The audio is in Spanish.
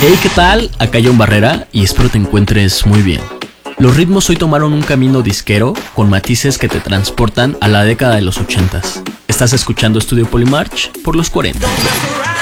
Hey, ¿qué tal? Acá John Barrera y espero te encuentres muy bien. Los ritmos hoy tomaron un camino disquero con matices que te transportan a la década de los 80s. Estás escuchando Estudio Polymarch por los 40.